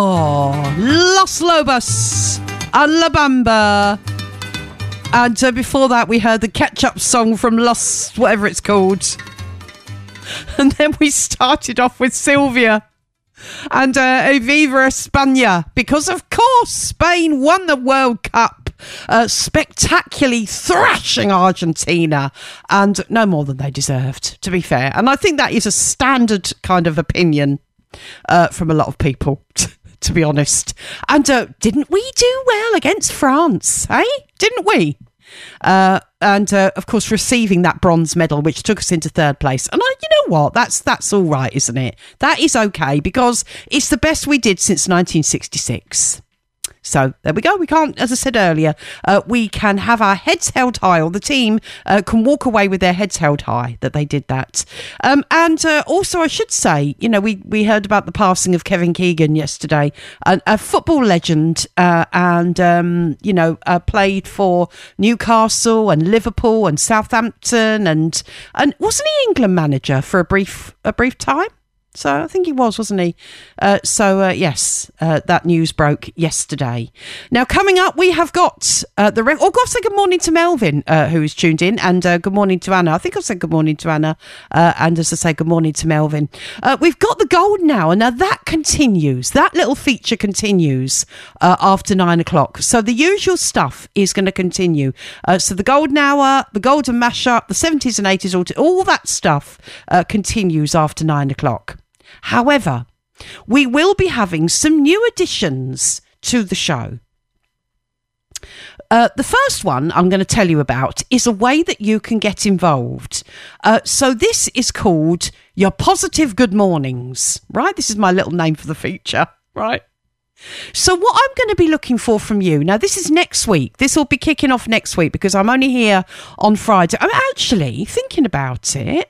Oh, Los Lobos and La Bamba. And before that, we heard the catch-up song from Los, whatever it's called. And then we started off with Sylvia and Viva España, because of course Spain won the World Cup, spectacularly thrashing Argentina, and no more than they deserved, to be fair. And I think that is a standard kind of opinion from a lot of people, to be honest. And didn't we do well against France, eh? Didn't we? And of course receiving that bronze medal, which took us into third place. And you know what, that's all right, isn't it? That is okay, because it's the best we did since 1966. So there we go. We can't, as I said earlier, we can have our heads held high, or the team can walk away with their heads held high that they did that. And also, I should say, you know, we heard about the passing of Kevin Keegan yesterday, a football legend, and you know, played for Newcastle and Liverpool and Southampton, and wasn't he England manager for a brief time? So I think he was, wasn't he? Yes, that news broke yesterday. Now, coming up, we have got I've got to say good morning to Melvin, who is tuned in, and good morning to Anna. I think I've said good morning to Anna, and as I say, good morning to Melvin. We've got the gold now, and now that continues. That little feature continues after 9 o'clock. So the usual stuff is going to continue. So the golden hour, the golden mashup, the 70s and 80s, all that stuff continues after 9 o'clock. However, we will be having some new additions to the show. The first one I'm going to tell you about is a way that you can get involved. So this is called Your Positive Good Mornings, right? This is my little name for the feature, right? So what I'm going to be looking for from you, now this is next week. This will be kicking off next week because I'm only here on Friday. I'm actually thinking about it.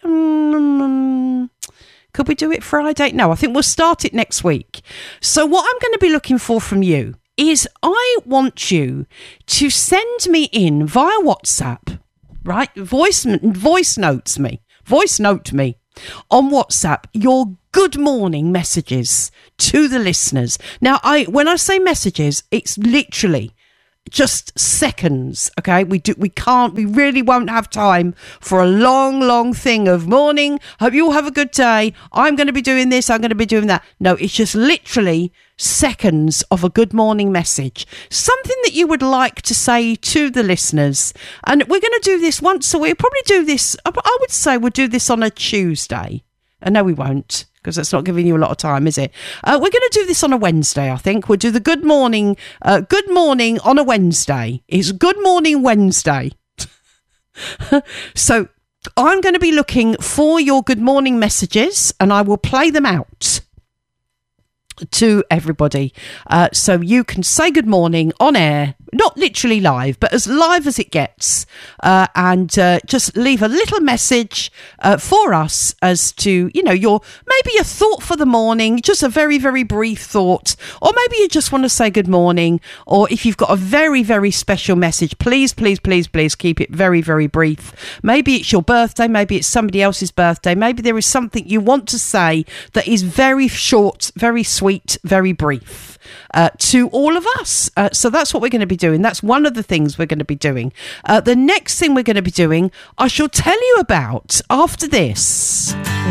Could we do it Friday? No, I think we'll start it next week. So what I'm going to be looking for from you is I want you to send me in via WhatsApp, right? Voice note me on WhatsApp your good morning messages to the listeners. Now, when I say messages, it's literally just seconds, okay? We really won't have time for a long thing of morning. Hope you all have a good day. I'm going to be doing this. I'm going to be doing that. No, it's just literally seconds of a good morning message. Something that you would like to say to the listeners. And we're going to do this once a week. We'll probably do this, I would say we'll do this on a Tuesday. No, we won't, because that's not giving you a lot of time, is it? We're going to do this on a Wednesday, I think. We'll do the good morning on a Wednesday. It's Good Morning Wednesday. So I'm going to be looking for your good morning messages, and I will play them out to everybody. So you can say good morning on air, not literally live, but as live as it gets, and just leave a little message for us as to, you know, maybe your thought for the morning, just a very, very brief thought, or maybe you just want to say good morning, or if you've got a very, very special message, please keep it very, very brief. Maybe it's your birthday, maybe it's somebody else's birthday, maybe there is something you want to say that is very short, very sweet, very brief to all of us. So that's what we're going to be doing. That's one of the things we're going to be doing. The next thing we're going to be doing, I shall tell you about after this.